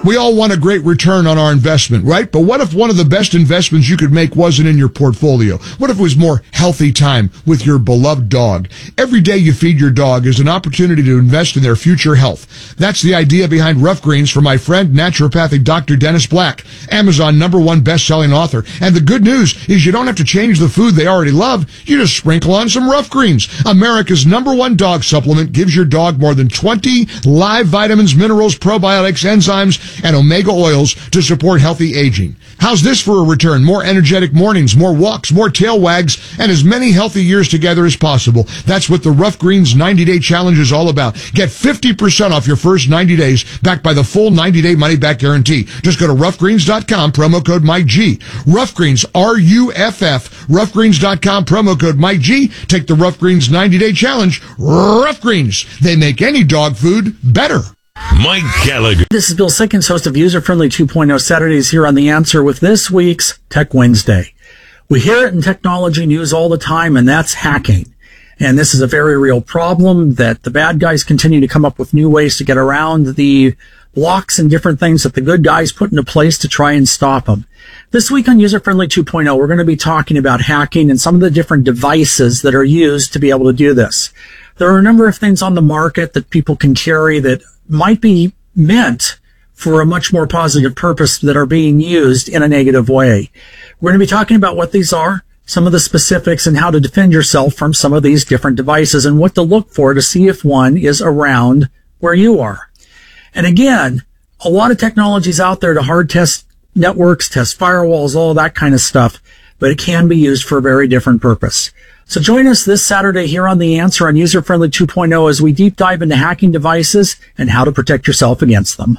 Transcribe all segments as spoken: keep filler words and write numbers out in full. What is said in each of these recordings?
We all want a great return on our investment, right? But what if one of the best investments you could make wasn't in your portfolio? What if it was more healthy time with your beloved dog? Every day you feed your dog is an opportunity to invest in their future health. That's the idea behind Rough Greens from my friend, naturopathic Doctor Dennis Black, Amazon number one best-selling author. And the good news is you don't have to change the food they already love. You just sprinkle on some Rough Greens. America's number one dog supplement gives your dog more than twenty live vitamins, minerals, probiotics, enzymes, and omega oils to support healthy aging. How's this for a return? More energetic mornings, more walks, more tail wags, and as many healthy years together as possible. That's what the Rough Greens ninety-day challenge is all about. Get fifty percent off your first ninety days, backed by the full ninety-day money-back guarantee. Just go to rough greens dot com, promo code Mike G. Rough Greens, R U F F, rough greens dot com, promo code Mike G. Take the Rough Greens ninety-day challenge. Rough Greens. They make any dog food better. Mike Gallagher. This is Bill Sickens, host of User Friendly two point oh Saturdays here on The Answer with this week's Tech Wednesday. We hear it in technology news all the time, and that's hacking. And this is a very real problem that the bad guys continue to come up with new ways to get around the blocks and different things that the good guys put into place to try and stop them. This week on User Friendly two point oh, we're going to be talking about hacking and some of the different devices that are used to be able to do this. There are a number of things on the market that people can carry that might be meant for a much more positive purpose that are being used in a negative way. We're going to be talking about what these are, some of the specifics, and how to defend yourself from some of these different devices and what to look for to see if one is around where you are. And again, a lot of technologies out there to hard test networks, test firewalls, all that kind of stuff, but it can be used for a very different purpose. So join us this Saturday here on The Answer on User Friendly two point oh as we deep dive into hacking devices and how to protect yourself against them.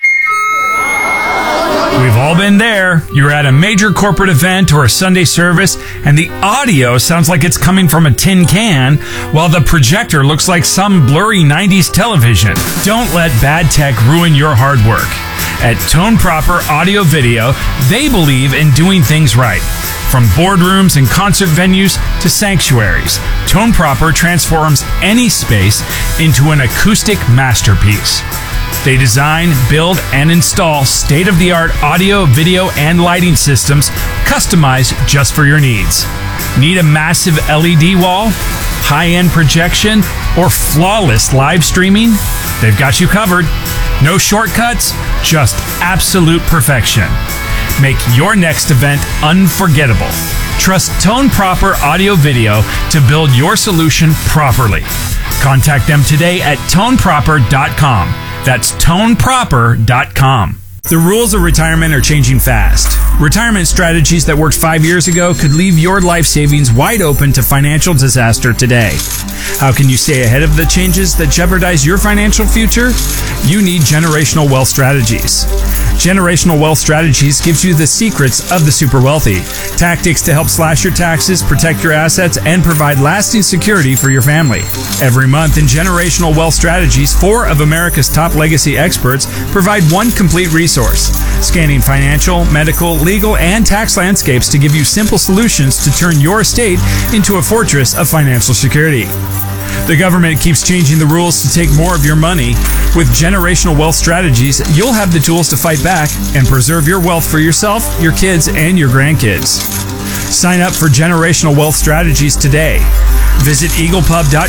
We've all been there. You're at a major corporate event or a Sunday service, and the audio sounds like it's coming from a tin can, while the projector looks like some blurry nineties television. Don't let bad tech ruin your hard work. At Tone Proper Audio Video, they believe in doing things right. From boardrooms and concert venues to sanctuaries, Tone Proper transforms any space into an acoustic masterpiece. They design, build, and install state-of-the-art audio, video, and lighting systems customized just for your needs. Need a massive L E D wall, high-end projection, or flawless live streaming? They've got you covered. No shortcuts, just absolute perfection. Make your next event unforgettable. Trust Tone Proper Audio Video to build your solution properly. Contact them today at tone proper dot com. That's tone proper dot com. The rules of retirement are changing fast. Retirement strategies that worked five years ago could leave your life savings wide open to financial disaster today. How can you stay ahead of the changes that jeopardize your financial future? You need Generational Wealth Strategies. Generational Wealth Strategies gives you the secrets of the super wealthy, tactics to help slash your taxes, protect your assets, and provide lasting security for your family. Every month in Generational Wealth Strategies, four of America's top legacy experts provide one complete resource, scanning financial, medical, legal, and tax landscapes to give you simple solutions to turn your estate into a fortress of financial security. The government keeps changing the rules to take more of your money. With Generational Wealth Strategies, you'll have the tools to fight back and preserve your wealth for yourself, your kids, and your grandkids. Sign up for Generational Wealth Strategies today. Visit eagle pub dot